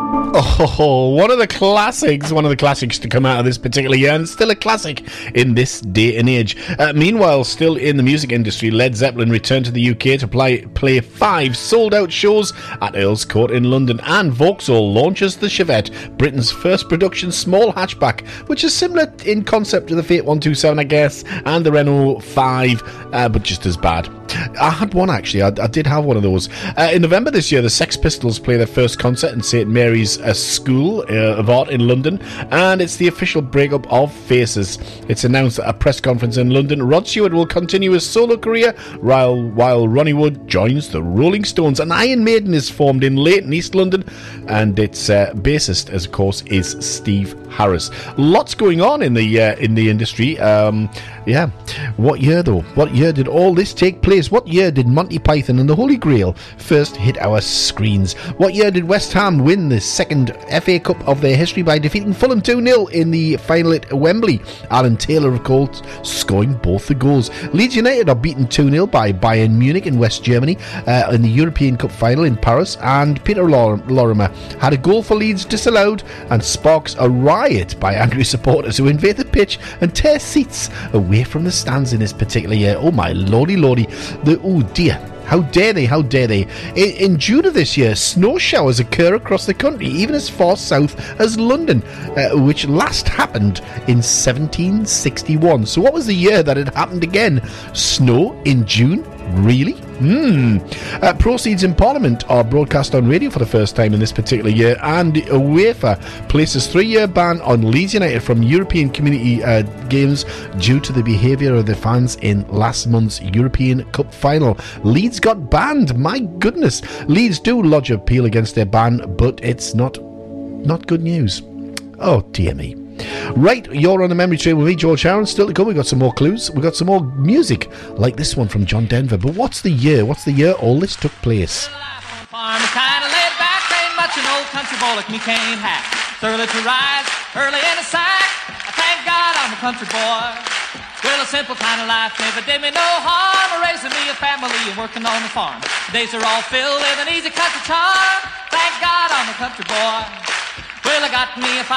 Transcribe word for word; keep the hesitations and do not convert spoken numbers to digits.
Oh, one of the classics, one of the classics to come out of this particular year, and still a classic in this day and age. Uh, meanwhile, still in the music industry, Led Zeppelin returned to the U K to play, play five sold-out shows at Earl's Court in London, and Vauxhall launches the Chevette, Britain's first production small hatchback, which is similar in concept to the Fiat one twenty-seven, I guess, and the Renault five, uh, but just as bad. I had one, actually. I, I did have one of those. Uh, in November this year, the Sex Pistols play their first concert in Saint Mary's uh, School uh, of Art in London, and it's the official breakup of Faces. It's announced at a press conference in London. Rod Stewart will continue his solo career, while, while Ronnie Wood joins the Rolling Stones. And Iron Maiden is formed in Leighton, East London, and its uh, bassist, as of course, is Steve Harris. Lots going on in the uh, in the industry. Um, yeah. What year, though? What year did all this take place? What year did Monty Python and the Holy Grail first hit our screens? What year did West Ham win the second F A Cup of their history by defeating Fulham two nil in the final at Wembley? Alan Taylor, of course, scoring both the goals. Leeds United are beaten two nil by Bayern Munich in West Germany uh, in the European Cup final in Paris, and Peter Lorimer had a goal for Leeds disallowed and sparks a riot by angry supporters who invade the pitch and tear seats away from the stands in this particular year. Oh my lordy lordy. The, oh dear, how dare they, how dare they. In, in June of this year, snow showers occur across the country, even as far south as London, uh, which last happened in seventeen sixty-one. So what was the year that it happened again? Snow in June? Really? Hmm. Uh, proceeds in Parliament are broadcast on radio for the first time in this particular year, and UEFA places three-year ban on Leeds United from European Community uh, Games due to the behaviour of the fans in last month's European Cup final. Leeds got banned. My goodness. Leeds do lodge appeal against their ban, but it's not not good news. Oh dear me. Right, you're on the memory train with me, George Sharon. Still to come, we've got some more clues. We've got some more music, like this one from John Denver. But what's the year? What's the year all this took place? Farm is kind of laid back, ain't much an old country boy like me can't hack. Early to rise, early in the sack. I thank God I'm a country boy. Well, a simple kind of life never did me no harm. Raising me a family and working on the farm. The days are all filled with an easy country charm. Thank God I'm a country boy. Well, I got me a